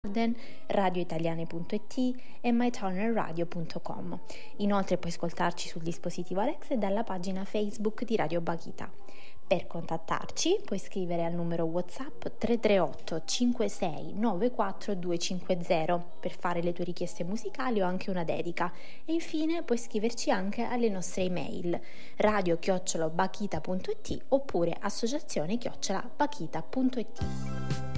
radioitaliane.it e myturnerradio.com. Inoltre puoi ascoltarci sul dispositivo Alexa e dalla pagina Facebook di Radio Bakhita. Per contattarci puoi scrivere al numero WhatsApp 338 56 94 250 per fare le tue richieste musicali o anche una dedica, e infine puoi scriverci anche alle nostre email radio@bakhita.it oppure associazione@bakhita.it.